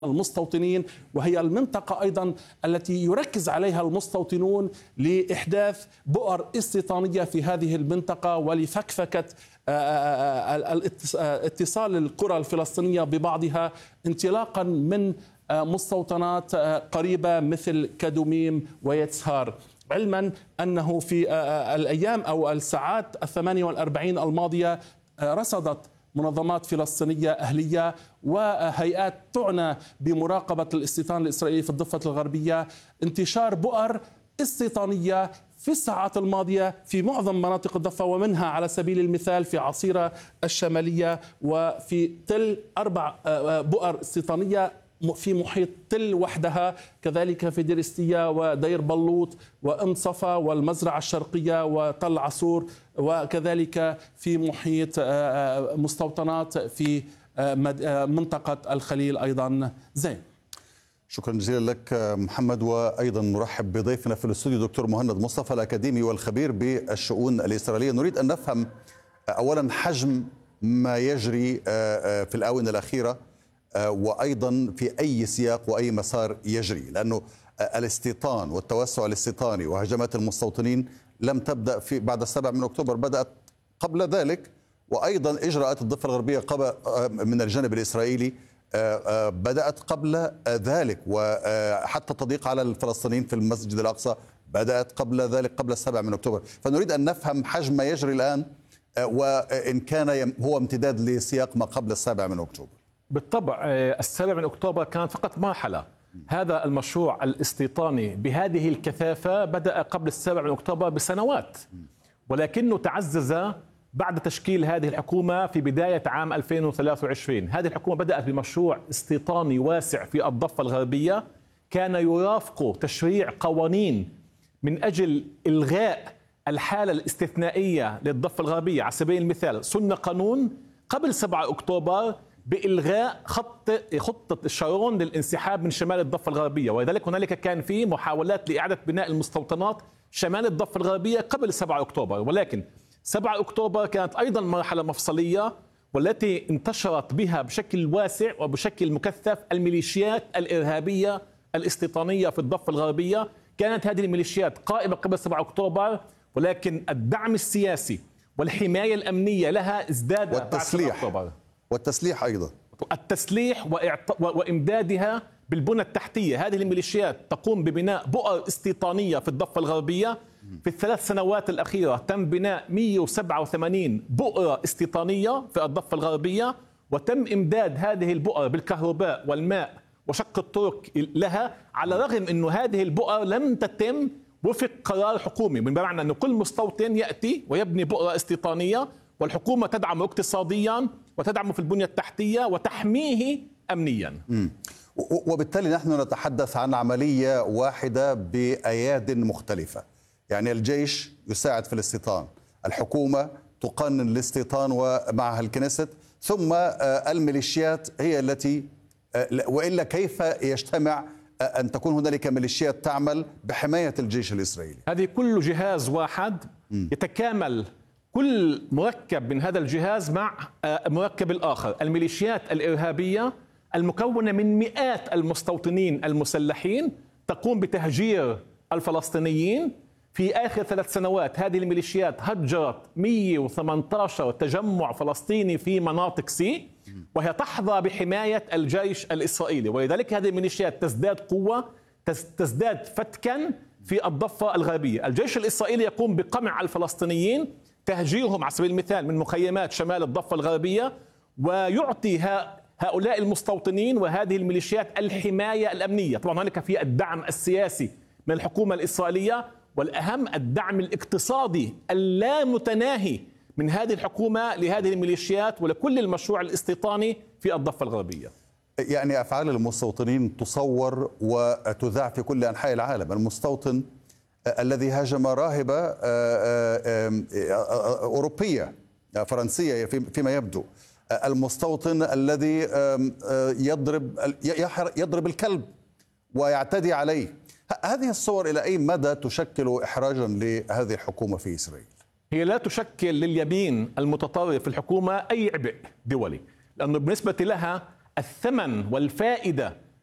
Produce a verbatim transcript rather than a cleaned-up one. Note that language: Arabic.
المستوطنين، وهي المنطقة أيضا التي يركز عليها المستوطنون لإحداث بؤر استيطانية في هذه المنطقة ولفكفكة اتصال القرى الفلسطينية ببعضها انطلاقا من مستوطنات قريبة مثل كدوميم ويتسهار، علما أنه في الأيام أو الساعات الثمانية والأربعين الماضية رصدت منظمات فلسطينية أهلية وهيئات تعنى بمراقبة الاستيطان الإسرائيلي في الضفة الغربية انتشار بؤر استيطانية في الساعات الماضية في معظم مناطق الضفة، ومنها على سبيل المثال في عصيرة الشمالية وفي تل أربع بؤر استيطانية في محيط تل وحدها، كذلك في دير استيا ودير بلوط وأم صفا والمزرعة الشرقية وتل عصور، وكذلك في محيط مستوطنات في منطقة الخليل أيضا. زين، شكرا جزيلا لك محمد، وأيضا نرحب بضيفنا في الاستوديو دكتور مهند مصطفى الأكاديمي والخبير بالشؤون الإسرائيلية. نريد أن نفهم أولا حجم ما يجري في الآونة الأخيرة وأيضا في أي سياق وأي مسار يجري، لأنه الاستيطان والتوسع الاستيطاني وهجمات المستوطنين لم تبدأ في بعد السابع من أكتوبر، بدأت قبل ذلك، وأيضا إجراءات الضفة الغربية قبل من الجانب الإسرائيلي بدأت قبل ذلك، وحتى التضييق على الفلسطينيين في المسجد الأقصى بدأت قبل ذلك قبل السابع من أكتوبر. فنريد أن نفهم حجم ما يجري الآن وإن كان هو امتداد لسياق ما قبل السابع من أكتوبر. بالطبع السابع من أكتوبر كان فقط مرحلة. هذا المشروع الاستيطاني بهذه الكثافة بدأ قبل السابع من أكتوبر بسنوات، ولكنه تعزز بعد تشكيل هذه الحكومة في بداية عام ألفين وثلاثة وعشرين. هذه الحكومة بدأت بمشروع استيطاني واسع في الضفة الغربية، كان يرافق تشريع قوانين من أجل إلغاء الحالة الاستثنائية للضفة الغربية. على سبيل المثال صنع قانون قبل سبعة أكتوبر بإلغاء خط خطة شارون للانسحاب من شمال الضفة الغربية، ولذلك هنالك كان في محاولات لإعادة بناء المستوطنات شمال الضفة الغربية قبل سبعة أكتوبر. ولكن سبعة أكتوبر كانت أيضا مرحلة مفصلية والتي انتشرت بها بشكل واسع وبشكل مكثف الميليشيات الإرهابية الاستيطانية في الضفة الغربية. كانت هذه الميليشيات قائمة قبل سبعة أكتوبر، ولكن الدعم السياسي والحماية الأمنية لها ازداد والتسليح بعد سبعة أكتوبر. والتسليح أيضا التسليح وإمدادها بالبنى التحتية. هذه الميليشيات تقوم ببناء بؤر استيطانية في الضفة الغربية. في الثلاث سنوات الأخيرة تم بناء مئة وسبعة وثمانين بؤرة استيطانية في الضفة الغربية، وتم إمداد هذه البؤر بالكهرباء والماء وشق الطرق لها، على الرغم أن هذه البؤر لم تتم وفق قرار حكومي، من بمعنى أن كل مستوطن يأتي ويبني بؤرة استيطانية والحكومة تدعمه اقتصاديا وتدعمه في البنية التحتية وتحميه أمنيا. م. وبالتالي نحن نتحدث عن عملية واحدة بأياد مختلفة، يعني الجيش يساعد في الاستيطان، الحكومة تقنن الاستيطان ومعها الكنيست، ثم الميليشيات هي التي، وإلا كيف يجتمع أن تكون هنالك ميليشيات تعمل بحماية الجيش الإسرائيلي؟ هذه كل جهاز واحد يتكامل كل مركب من هذا الجهاز مع مركب الآخر. الميليشيات الإرهابية المكونة من مئات المستوطنين المسلحين تقوم بتهجير الفلسطينيين. في آخر ثلاث سنوات هذه الميليشيات هجرت مئة وثمانية عشر تجمع فلسطيني في مناطق سي، وهي تحظى بحماية الجيش الإسرائيلي، ولذلك هذه الميليشيات تزداد قوة، تزداد فتكا في الضفة الغربية. الجيش الإسرائيلي يقوم بقمع الفلسطينيين، تهجيرهم على سبيل المثال من مخيمات شمال الضفة الغربية، ويعطي هؤلاء المستوطنين وهذه الميليشيات الحماية الأمنية. طبعا هناك في الدعم السياسي من الحكومة الإسرائيلية، والأهم الدعم الاقتصادي اللامتناهي من هذه الحكومة لهذه الميليشيات ولكل المشروع الاستيطاني في الضفة الغربية. يعني أفعال المستوطنين تصور وتذاع في كل أنحاء العالم. المستوطن الذي هاجم راهبة أوروبية فرنسية فيما يبدو، المستوطن الذي يضرب يضرب الكلب ويعتدي عليه. هذه الصور إلى أي مدى تشكل إحراجا لهذه الحكومة في إسرائيل؟ هي لا تشكل لليمين المتطرف في الحكومة أي عبء دولي، لأنه بالنسبة لها الثمن والفائدة